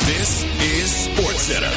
This is SportsCenter.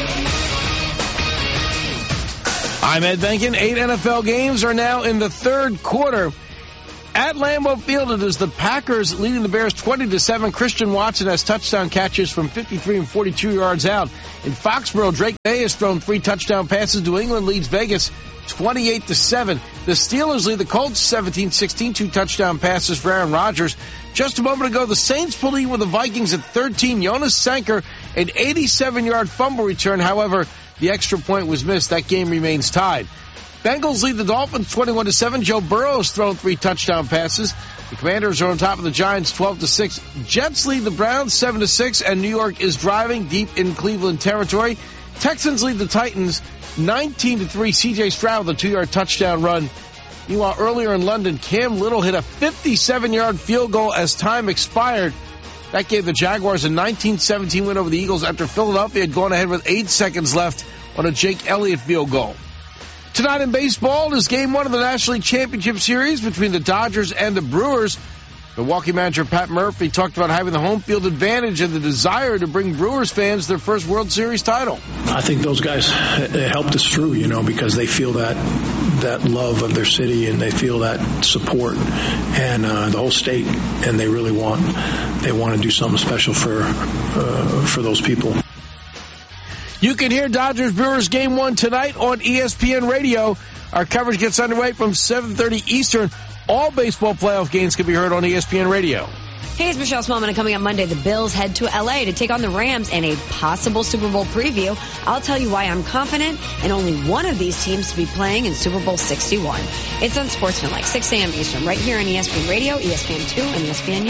I'm Ed Benkin. 8 NFL games are now in the third quarter. At Lambeau Field, it is the Packers leading the Bears 20-7. Christian Watson has touchdown catches from 53 and 42 yards out. In Foxborough, Drake May has thrown 3 touchdown passes. New England leads Vegas 28-7. The Steelers lead the Colts 17-16, 2 touchdown passes for Aaron Rodgers. Just a moment ago, the Saints pulled in with the Vikings at 13. Jonas Sanker, an 87-yard fumble return. However, the extra point was missed. That game remains tied. Bengals lead the Dolphins 21-7. Joe Burrow has thrown 3 touchdown passes. The Commanders are on top of the Giants 12-6. Jets lead the Browns 7-6, and New York is driving deep in Cleveland territory. Texans lead the Titans 19-3. C.J. Stroud with a 2-yard touchdown run. Meanwhile, earlier in London, Cam Little hit a 57-yard field goal as time expired. That gave the Jaguars a 19-17 win over the Eagles after Philadelphia had gone ahead with 8 seconds left on a Jake Elliott field goal. Tonight in baseball is Game 1 of the National League Championship Series between the Dodgers and the Brewers. Milwaukee manager Pat Murphy talked about having the home field advantage and the desire to bring Brewers fans their first World Series title. I think those guys helped us through, because they feel that love of their city and they feel that support and the whole state, and they really want to do something special for those people. You can hear Dodgers-Brewers Game 1 tonight on ESPN Radio. Our coverage gets underway from 7:30 Eastern. All baseball playoff games can be heard on ESPN Radio. Hey, it's Michelle Smallman, and coming up Monday, the Bills head to L.A. to take on the Rams in a possible Super Bowl preview. I'll tell you why I'm confident in only one of these teams to be playing in Super Bowl 61. It's on Sportsmanlike, 6 a.m. Eastern, right here on ESPN Radio, ESPN2, and ESPN